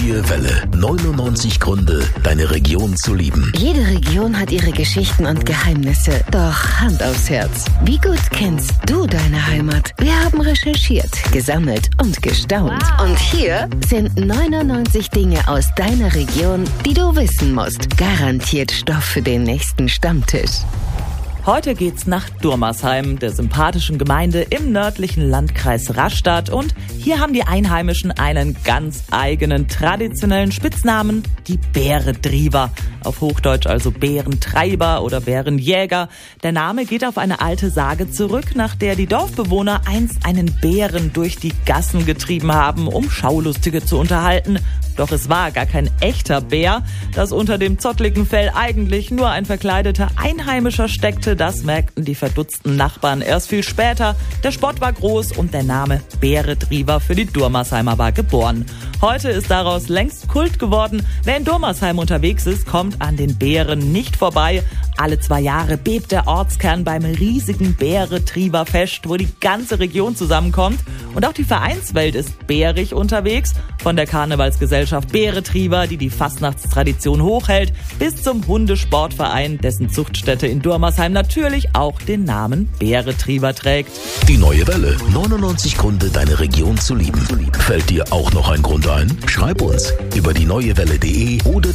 Neue Welle. 99 Gründe, deine Region zu lieben. Jede Region hat ihre Geschichten und Geheimnisse. Doch Hand aufs Herz. Wie gut kennst du deine Heimat? Wir haben recherchiert, gesammelt und gestaunt. Wow. Und hier sind 99 Dinge aus deiner Region, die du wissen musst. Garantiert Stoff für den nächsten Stammtisch. Heute geht's nach Durmersheim, der sympathischen Gemeinde im nördlichen Landkreis Rastatt. Und hier haben die Einheimischen einen ganz eigenen traditionellen Spitznamen, die Bäredriever. Auf Hochdeutsch also Bärentreiber oder Bärenjäger. Der Name geht auf eine alte Sage zurück, nach der die Dorfbewohner einst einen Bären durch die Gassen getrieben haben, um Schaulustige zu unterhalten. Doch es war gar kein echter Bär, das unter dem zottligen Fell eigentlich nur ein verkleideter Einheimischer steckte. Das merkten die verdutzten Nachbarn erst viel später. Der Spott war groß und der Name Bäredriever für die Durmersheimer war geboren. Heute ist daraus längst Kult geworden. Wer in Durmersheim unterwegs ist, kommt an den Bären nicht vorbei. Alle 2 Jahre bebt der Ortskern beim riesigen Bäredrieverfest, wo die ganze Region zusammenkommt. Und auch die Vereinswelt ist bärig unterwegs. Von der Karnevalsgesellschaft Bäretriever, die die Fastnachtstradition hochhält, bis zum Hundesportverein, dessen Zuchtstätte in Durmersheim natürlich auch den Namen Bäretriever trägt. Die Neue Welle. 99 Gründe, deine Region zu lieben. Fällt dir auch noch ein Grund ein? Schreib uns über die neuewelle.de oder